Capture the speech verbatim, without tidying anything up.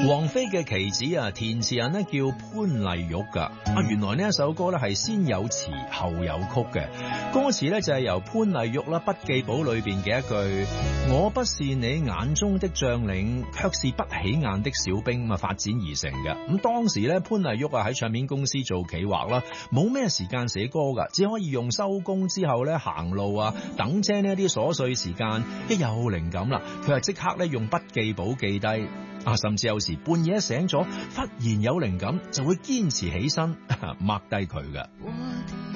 王菲嘅棋子啊，填詞人呢叫潘麗玉噶。啊，原來呢一首歌呢係先有詞後有曲嘅，歌詞呢就係由潘麗玉啦筆記簿裏邊嘅一句我不是你眼中的將領，卻是不起眼的小兵啊發展而成嘅。咁當時呢，潘麗玉啊喺唱片公司做企劃啦，冇咩時間寫歌噶，只可以用收工之後呢行路啊等車呢啲瑣碎時間，一有靈感啦，佢就即刻呢用筆記簿記低啊，甚至有時半夜醒咗，忽然有靈感就會堅持起身抹低佢㗎。